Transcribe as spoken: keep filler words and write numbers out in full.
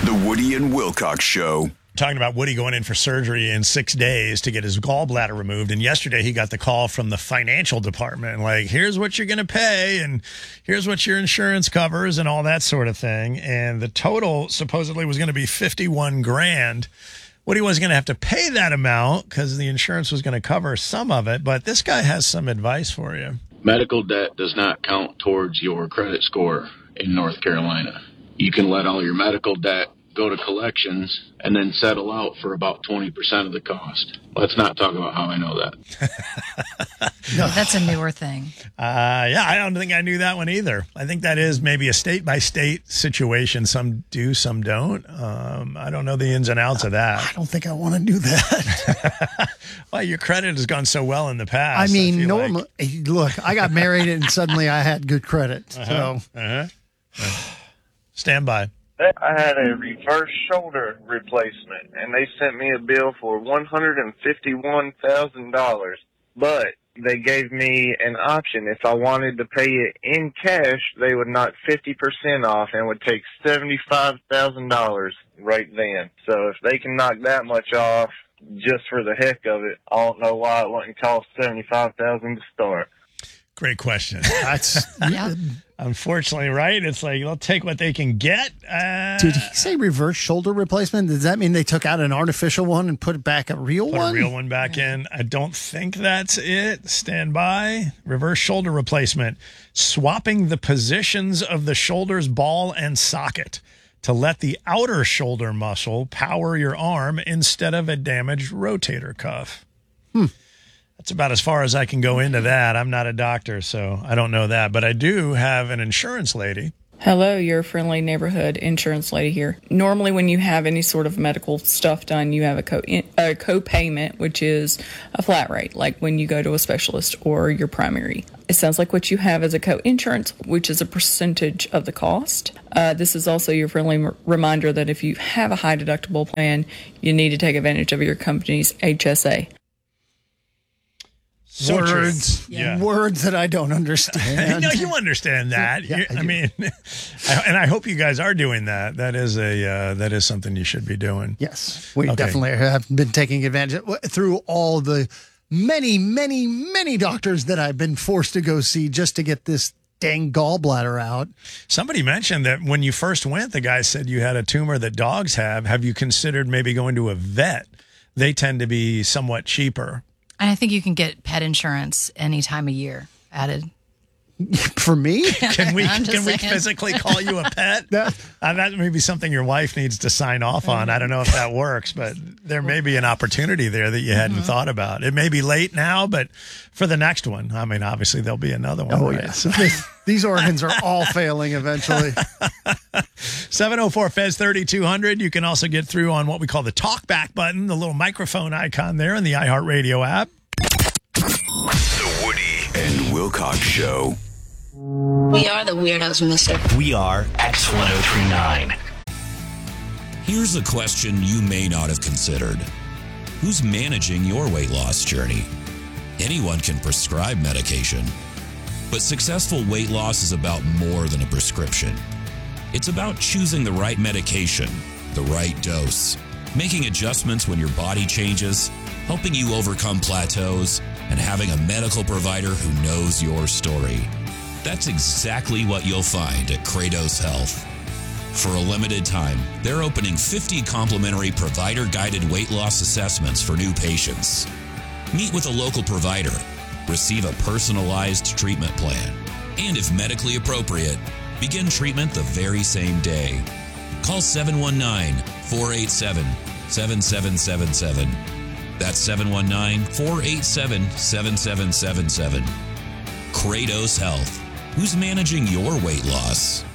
The Woody and Wilcox Show. Talking about Woody going in for surgery in six days to get his gallbladder removed. And yesterday he got the call from the financial department, like, here's what you're going to pay and here's what your insurance covers and all that sort of thing. And the total supposedly was going to be fifty-one grand. Woody was going to have to pay that amount because the insurance was going to cover some of it. But this guy has some advice for you. Medical debt does not count towards your credit score in North Carolina. You can let all your medical debt go to collections and then settle out for about twenty percent of the cost. Let's not talk about how I know that. No, that's a newer thing. Uh, yeah, I don't think I knew that one either. I think that is maybe a state-by-state situation. Some do, some don't. Um, I don't know the ins and outs of that. I don't think I want to do that. Well, your credit has gone so well in the past. I mean, I normally, like. Look, I got married and suddenly I had good credit. Uh-huh. So, uh-huh. Uh, stand by. I had a reverse shoulder replacement, and they sent me a bill for one hundred fifty-one thousand dollars. But they gave me an option. If I wanted to pay it in cash, they would knock fifty percent off and would take seventy-five thousand dollars right then. So if they can knock that much off just for the heck of it, I don't know why it wouldn't cost seventy-five thousand dollars to start. Great question. That's yeah. Unfortunately, right? It's like they'll take what they can get. Uh, Did he say reverse shoulder replacement? Does that mean they took out an artificial one and put back a real put one? a real one back in. I don't think that's it. Stand by. Reverse shoulder replacement. Swapping the positions of the shoulder's ball and socket to let the outer shoulder muscle power your arm instead of a damaged rotator cuff. Hmm. That's about as far as I can go into that. I'm not a doctor, so I don't know that. But I do have an insurance lady. Hello, your friendly neighborhood insurance lady here. Normally when you have any sort of medical stuff done, you have a, co- a co-payment, which is a flat rate, like when you go to a specialist or your primary. It sounds like what you have is a co-insurance, which is a percentage of the cost. Uh, this is also your friendly m- reminder that if you have a high deductible plan, you need to take advantage of your company's H S A. So words, yeah. words that I don't understand. No, you understand that. Yeah, You- I I, do. mean, I, and I hope you guys are doing that. That is a uh, that is something you should be doing. Yes, we Okay. definitely have been taking advantage of, through all the many, many, many doctors that I've been forced to go see just to get this dang gallbladder out. Somebody mentioned that when you first went, the guy said you had a tumor that dogs have. Have you considered maybe going to a vet? They tend to be somewhat cheaper. And I think you can get pet insurance any time of year added. For me? Can we I'm just can we saying. physically call you a pet? That- Uh, that may be something your wife needs to sign off on. I don't know if that works, but there may be an opportunity there that you hadn't Mm-hmm. thought about. It may be late now, but for the next one, I mean, obviously there'll be another one. Oh, right? yes. These organs are all failing eventually. seven oh four F E Z thirty-two hundred. You can also get through on what we call the talk back button, the little microphone icon there in the iHeartRadio app. The Woody and Wilcox Show. We are the weirdos, mister. We are X ten thirty-nine. Here's a question you may not have considered. Who's managing your weight loss journey? Anyone can prescribe medication, but successful weight loss is about more than a prescription. It's about choosing the right medication, the right dose, making adjustments when your body changes, helping you overcome plateaus, and having a medical provider who knows your story. That's exactly what you'll find at Kratos Health. For a limited time, they're opening fifty complimentary provider-guided weight loss assessments for new patients. Meet with a local provider, receive a personalized treatment plan, and if medically appropriate, begin treatment the very same day. Call seven one nine, four eight seven, seven seven seven seven. That's seven one nine, four eight seven, seven seven seven seven. Kratos Health. Who's managing your weight loss?